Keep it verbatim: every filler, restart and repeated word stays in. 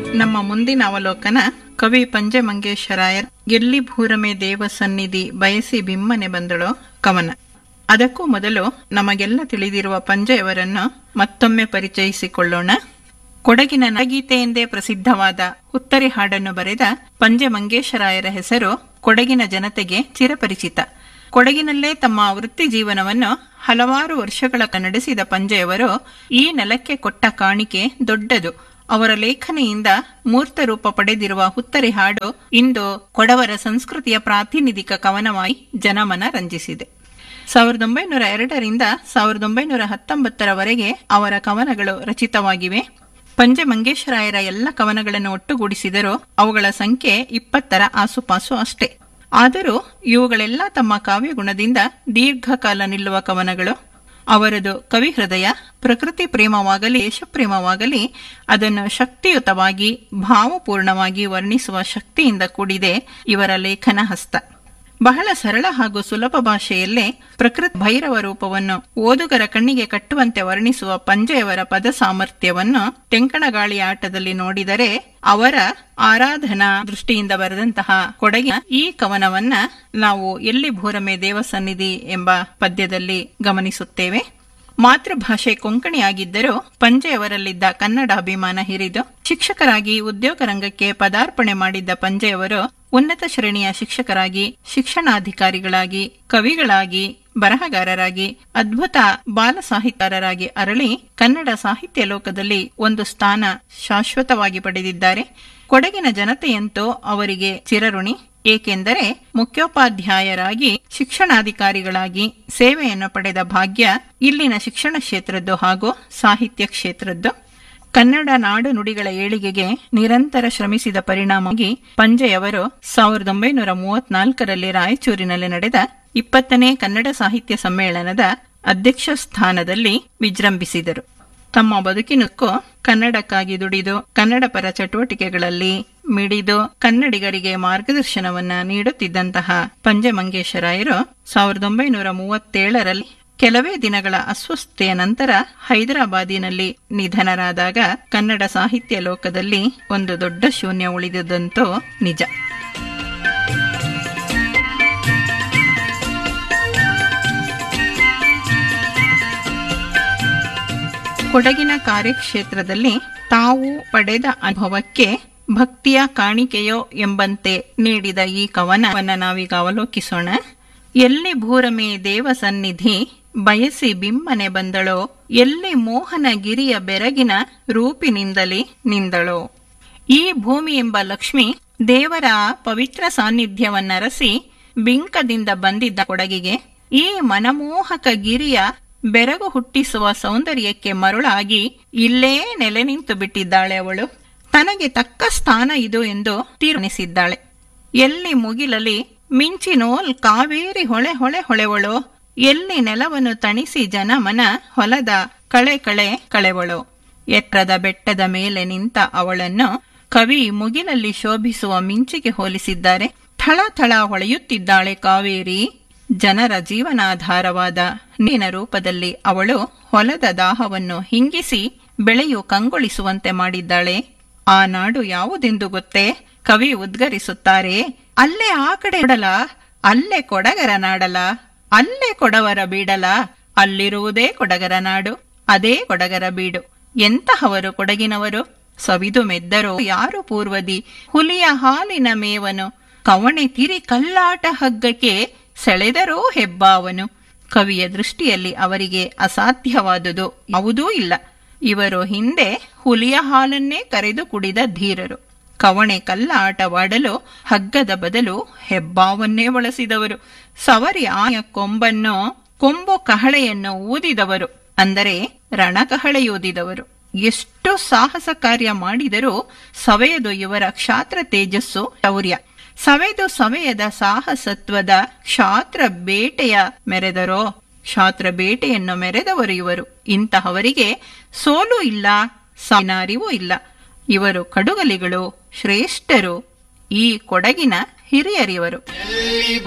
ನಮ್ಮ ಮುಂದಿನ ಅವಲೋಕನ ಕವಿ ಪಂಜೆ ಮಂಗೇಶರಾಯರ್ ಎಲ್ಲಿ ಭೂರಮೆ ದೇವ ಸನ್ನಿಧಿ ಬಯಸಿ ಬಿಮ್ಮನೆ ಬಂದಳೋ ಕವನ. ಅದಕ್ಕೂ ಮೊದಲು ನಮಗೆಲ್ಲ ತಿಳಿದಿರುವ ಪಂಜೆಯವರನ್ನು ಮತ್ತೊಮ್ಮೆ ಪರಿಚಯಿಸಿಕೊಳ್ಳೋಣ. ಕೊಡಗಿನ ನಗೀತೆ ಎಂದೇ ಪ್ರಸಿದ್ಧವಾದ ಹುತ್ತರಿ ಹಾಡನ್ನು ಬರೆದ ಪಂಜೆ ಮಂಗೇಶರಾಯರ ಹೆಸರು ಕೊಡಗಿನ ಜನತೆಗೆ ಚಿರಪರಿಚಿತ. ಕೊಡಗಿನಲ್ಲೇ ತಮ್ಮ ವೃತ್ತಿ ಜೀವನವನ್ನು ಹಲವಾರು ವರ್ಷಗಳ ನಡೆಸಿದ ಪಂಜೆಯವರು ಈ ನೆಲಕ್ಕೆ ಕೊಟ್ಟ ಕಾಣಿಕೆ ದೊಡ್ಡದು. ಅವರ ಲೇಖನಿಯಿಂದ ಮೂರ್ತ ರೂಪ ಪಡೆದಿರುವ ಹುತ್ತರಿ ಹಾಡು ಇಂದು ಕೊಡವರ ಸಂಸ್ಕೃತಿಯ ಪ್ರಾತಿನಿಧಿಕ ಕವನವಾಗಿ ಜನಮನ ರಂಜಿಸಿದೆ. ಸಾವಿರದ ಒಂಬೈನೂರ ಎರಡರಿಂದ ಸಾವಿರದ ಒಂಬೈನೂರ ಹತ್ತೊಂಬತ್ತರವರೆಗೆ ಅವರ ಕವನಗಳು ರಚಿತವಾಗಿವೆ. ಪಂಜೆ ಮಂಗೇಶರಾಯರ ಎಲ್ಲ ಕವನಗಳನ್ನು ಒಟ್ಟುಗೂಡಿಸಿದರೂ ಅವುಗಳ ಸಂಖ್ಯೆ ಇಪ್ಪತ್ತರ ಆಸುಪಾಸು ಅಷ್ಟೇ. ಆದರೂ ಇವುಗಳೆಲ್ಲ ತಮ್ಮ ಕಾವ್ಯಗುಣದಿಂದ ದೀರ್ಘಕಾಲ ನಿಲ್ಲುವ ಕವನಗಳು. ಅವರದು ಕವಿ ಹೃದಯ, ಪ್ರಕೃತಿ ಪ್ರೇಮವಾಗಲಿ ದೇಶಪ್ರೇಮವಾಗಲಿ ಅದನ್ನು ಶಕ್ತಿಯುತವಾಗಿ ಭಾವಪೂರ್ಣವಾಗಿ ವರ್ಣಿಸುವ ಶಕ್ತಿಯಿಂದ ಕೂಡಿದೆ ಇವರ ಲೇಖನ ಹಸ್ತ. ಬಹಳ ಸರಳ ಹಾಗೂ ಸುಲಭ ಭಾಷೆಯಲ್ಲೇ ಪ್ರಕೃತಿ ಭೈರವ ರೂಪವನ್ನು ಓದುಗರ ಕಣ್ಣಿಗೆ ಕಟ್ಟುವಂತೆ ವರ್ಣಿಸುವ ಪಂಜೆಯವರ ಪದ ಸಾಮರ್ಥ್ಯವನ್ನು ತೆಂಕಣಗಾಳಿ ಆಟದಲ್ಲಿ ನೋಡಿದರೆ ಅವರ ಆರಾಧನಾ ದೃಷ್ಟಿಯಿಂದ ಬರೆದಂತಹ ಕೊಡಗಿನ ಈ ಕವನವನ್ನ ನಾವು ಎಲ್ಲಿ ಭೂರಮೆ ದೇವಸನ್ನಿಧಿ ಎಂಬ ಪದ್ಯದಲ್ಲಿ ಗಮನಿಸುತ್ತೇವೆ. ಮಾತೃಭಾಷೆ ಕೊಂಕಣಿಯಾಗಿದ್ದರೂ ಪಂಜೆಯವರಲ್ಲಿದ್ದ ಕನ್ನಡ ಅಭಿಮಾನ ಹಿರಿದು ಶಿಕ್ಷಕರಾಗಿ ಉದ್ಯೋಗ ರಂಗಕ್ಕೆ ಪದಾರ್ಪಣೆ ಮಾಡಿದ್ದ ಪಂಜೆಯವರು ಉನ್ನತ ಶ್ರೇಣಿಯ ಶಿಕ್ಷಕರಾಗಿ, ಶಿಕ್ಷಣಾಧಿಕಾರಿಗಳಾಗಿ, ಕವಿಗಳಾಗಿ, ಬರಹಗಾರರಾಗಿ, ಅದ್ಭುತ ಬಾಲ ಸಾಹಿತ್ಯಕಾರರಾಗಿ ಅರಳಿ ಕನ್ನಡ ಸಾಹಿತ್ಯ ಲೋಕದಲ್ಲಿ ಒಂದು ಸ್ಥಾನ ಶಾಶ್ವತವಾಗಿ ಪಡೆದಿದ್ದಾರೆ. ಕೊಡಗಿನ ಜನತೆಯಂತೂ ಅವರಿಗೆ ಚಿರಋಣಿ. ಏಕೆಂದರೆ ಮುಖ್ಯೋಪಾಧ್ಯಾಯರಾಗಿ, ಶಿಕ್ಷಣಾಧಿಕಾರಿಗಳಾಗಿ ಸೇವೆಯನ್ನು ಪಡೆದ ಭಾಗ್ಯ ಇಲ್ಲಿನ ಶಿಕ್ಷಣ ಕ್ಷೇತ್ರದ್ದು ಹಾಗೂ ಸಾಹಿತ್ಯ ಕ್ಷೇತ್ರದ್ದು. ಕನ್ನಡ ನಾಡು ನುಡಿಗಳ ಏಳಿಗೆಗೆ ನಿರಂತರ ಶ್ರಮಿಸಿದ ಪರಿಣಾಮವಾಗಿ ಪಂಜೆಯವರು ಸಾವಿರದ ಒಂಬೈನೂರ ಮೂವತ್ನಾಲ್ಕರಲ್ಲಿ ರಾಯಚೂರಿನಲ್ಲಿ ನಡೆದ ಇಪ್ಪತ್ತನೇ ಕನ್ನಡ ಸಾಹಿತ್ಯ ಸಮ್ಮೇಳನದ ಅಧ್ಯಕ್ಷ ಸ್ಥಾನದಲ್ಲಿ ವಿಜೃಂಭಿಸಿದರು. ತಮ್ಮ ಬದುಕಿನಕ್ಕೂ ಕನ್ನಡಕ್ಕಾಗಿ ದುಡಿದು ಕನ್ನಡ ಪರ ಚಟುವಟಿಕೆಗಳಲ್ಲಿ ಮಿಡಿದು ಕನ್ನಡಿಗರಿಗೆ ಮಾರ್ಗದರ್ಶನವನ್ನ ನೀಡುತ್ತಿದ್ದಂತಹ ಪಂಜೆ ಮಂಗೇಶರಾಯರು ಸಾವಿರದ ಒಂಬೈನೂರ ಮೂವತ್ತೇಳರಲ್ಲಿ ಕೆಲವೇ ದಿನಗಳ ಅಸ್ವಸ್ಥತೆಯ ನಂತರ ಹೈದರಾಬಾದಿನಲ್ಲಿ ನಿಧನರಾದಾಗ ಕನ್ನಡ ಸಾಹಿತ್ಯ ಲೋಕದಲ್ಲಿ ಒಂದು ದೊಡ್ಡ ಶೂನ್ಯ ಉಳಿದುದಂತೂ ನಿಜ. ಕೊಡಗಿನ ಕಾರ್ಯಕ್ಷೇತ್ರದಲ್ಲಿ ತಾವು ಪಡೆದ ಅನುಭವಕ್ಕೆ ಭಕ್ತಿಯ ಕಾಣಿಕೆಯೋ ಎಂಬಂತೆ ನೀಡಿದ ಈ ಕವನವನ್ನು ನಾವೀಗ ಅವಲೋಕಿಸೋಣ. ಎಲ್ಲಿ ಭೂರಮೆ ದೇವ ಸನ್ನಿಧಿ ಬಯಸಿ ಬಿಮ್ಮನೆ ಬಂದಳೋ, ಎಲ್ಲಿ ಮೋಹನ ಗಿರಿಯ ಬೆರಗಿನ ರೂಪಿನಿಂದಲೇ ನಿಂದಳೋ. ಈ ಭೂಮಿ ಎಂಬ ಲಕ್ಷ್ಮಿ ದೇವರ ಪವಿತ್ರ ಸಾನ್ನಿಧ್ಯವನ್ನರಸಿ ಬಿಂಕದಿಂದ ಬಂದಿದ್ದ ಕೊಡಗಿಗೆ ಈ ಮನಮೋಹಕ ಗಿರಿಯ ಬೆರಗು ಹುಟ್ಟಿಸುವ ಸೌಂದರ್ಯಕ್ಕೆ ಮರುಳಾಗಿ ಇಲ್ಲೇ ನೆಲೆ ನಿಂತು ಬಿಟ್ಟಿದ್ದಾಳೆ ಅವಳು. ತನಗೆ ತಕ್ಕ ಸ್ಥಾನ ಇದು ಎಂದು ತೀರ್ಮಾನಿಸಿದ್ದಾಳೆ. ಎಲ್ಲಿ ಮುಗಿಲಲಿ ಮಿಂಚಿನೋಲ್ ಕಾವೇರಿ ಹೊಳೆ ಹೊಳೆ ಹೊಳೆವಳೋ, ಎಲ್ಲಿ ನೆಲವನ್ನು ತಣಿಸಿ ಜನಮನ ಹೊಲದ ಕಳೆ ಕಳೆ ಕಳೆವಳೋ. ಎತ್ತರದ ಬೆಟ್ಟದ ಮೇಲೆ ನಿಂತ ಅವಳನ್ನು ಕವಿ ಮುಗಿಲಲ್ಲಿ ಶೋಭಿಸುವ ಮಿಂಚಿಗೆ ಹೋಲಿಸಿದ್ದಾರೆ. ಥಳ ಥಳ ಹೊಳೆಯುತ್ತಿದ್ದಾಳೆ ಕಾವೇರಿ. ಜನರ ಜೀವನಾಧಾರವಾದ ನೀರಿನ ರೂಪದಲ್ಲಿ ಅವಳು ಹೊಲದ ದಾಹವನ್ನು ಹಿಂಗಿಸಿ ಬೆಳೆಯು ಕಂಗೊಳಿಸುವಂತೆ ಮಾಡಿದ್ದಾಳೆ. ಆ ನಾಡು ಯಾವುದೆಂದು ಗೊತ್ತೇ? ಕವಿ ಉದ್ಗರಿಸುತ್ತಾರೆ. ಅಲ್ಲೇ ಆ ಕಡೆ ಕೊಡಲ, ಅಲ್ಲೇ ಕೊಡಗರ ನಾಡಲ, ಅಲ್ಲೇ ಕೊಡವರ ಬೀಡಲ, ಅಲ್ಲಿರುವುದೇ ಕೊಡಗರ ನಾಡು, ಅದೇ ಕೊಡಗರ ಬೀಡು. ಎಂತಹವರು ಕೊಡಗಿನವರು? ಸವಿದು ಮೆದ್ದರೋ ಯಾರು ಪೂರ್ವದಿ, ಹುಲಿಯ ಹಾಲಿನ ಮೇವನು, ಕವಣೆ ತಿರಿ ಕಲ್ಲಾಟ ಹಗ್ಗಕ್ಕೆ ಸೆಳೆದರೋ ಹೆಬ್ಬಾವನು. ಕವಿಯ ದೃಷ್ಟಿಯಲ್ಲಿ ಅವರಿಗೆ ಅಸಾಧ್ಯವಾದುದು ಯಾವುದೂ ಇಲ್ಲ. ಇವರು ಹಿಂದೆ ಹುಲಿಯ ಹಾಲನ್ನೇ ಕರೆದು ಕುಡಿದ ಧೀರರು. ಕವಣೆ ಕಲ್ಲ ಆಟವಾಡಲು ಹಗ್ಗದ ಬದಲು ಹೆಬ್ಬಾವನ್ನೇ ಬಳಸಿದವರು. ಸವರಿ ಆಯ ಕೊಂಬನ್ನು ಕೊಂಬು ಕಹಳೆಯನ್ನು ಊದಿದವರು, ಅಂದರೆ ರಣಕಹಳೆಯೂದಿದವರು. ಎಷ್ಟು ಸಾಹಸ ಕಾರ್ಯ ಮಾಡಿದರೂ ಸವೆಯದು ಇವರ ಕ್ಷಾತ್ರ ತೇಜಸ್ಸು ಶೌರ್ಯ. ಸವೆದು ಸವೆಯದ ಸಾಹಸತ್ವದ ಕ್ಷಾತ್ರ ಬೇಟೆಯ ಮೆರೆದರೋ, ಕ್ಷಾತ್ರ ಬೇಟೆಯನ್ನು ಮೆರೆದವರು ಇವರು. ಇಂತಹವರಿಗೆ ಸೋಲು ಇಲ್ಲ, ಸಾವಿನ ಅರಿವೂ ಇಲ್ಲ. ಇವರು ಕಡುಗಲಿಗಳು, ಶ್ರೇಷ್ಠರು, ಈ ಕೊಡಗಿನ ಹಿರಿಯರಿವರು.